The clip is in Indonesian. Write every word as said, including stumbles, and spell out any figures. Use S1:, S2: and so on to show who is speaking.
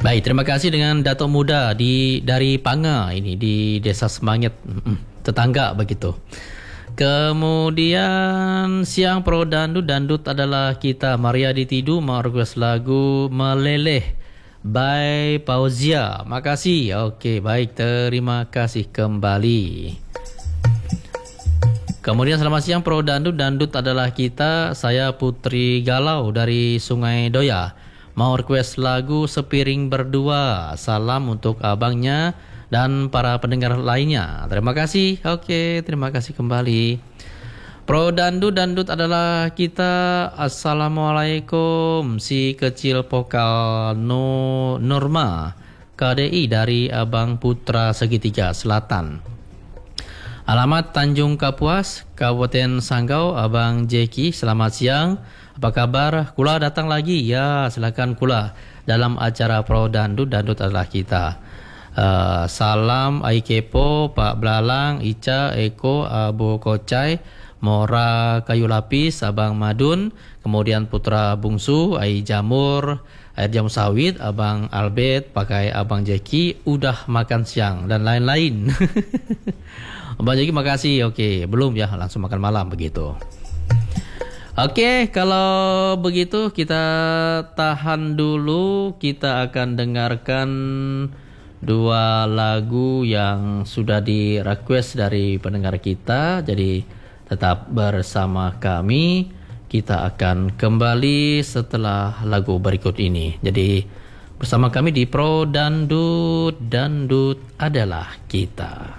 S1: Baik, terima kasih dengan Datuk Muda di dari Panga ini di Desa Semangit, tetangga begitu. Kemudian siang pro dandut dandut adalah kita Maria Ditidu mau request lagu Meleleh by Pauzia. Makasih. Okey, baik, terima kasih kembali. Kemudian selamat siang pro dandut dandut adalah kita, saya Putri Galau dari Sungai Doya. Mau request lagu Sepiring Berdua. Salam untuk abangnya dan para pendengar lainnya. Terima kasih. Okey, terima kasih kembali. Pro dandut dandut adalah kita. Assalamualaikum. Si kecil pokal no Norma K D I dari Abang Putra Segitiga Selatan. Alamat Tanjung Kapuas, Kabupaten Sanggau, Abang Jeki. Selamat siang. Apa kabar? Kula datang lagi. Ya, silakan Kula. Dalam acara Pro Dandut, Dandut adalah kita. Uh, salam Ai Kepo, Pak Belalang, Ica, Eko, Abu Kocai, Mora Kayu Lapis, Abang Madun, kemudian Putra Bungsu, Ai Jamur, Air Jamu Sawit, Abang Albert, pakai Abang Jeki, udah makan siang, dan lain-lain. Abang Jeki makasih. Okey, belum ya, langsung makan malam begitu. Okey, kalau begitu kita tahan dulu. Kita akan dengarkan dua lagu yang sudah di request dari pendengar kita. Jadi tetap bersama kami. Kita akan kembali setelah lagu berikut ini. Jadi bersama kami di Pro Dandut, Dandut adalah kita.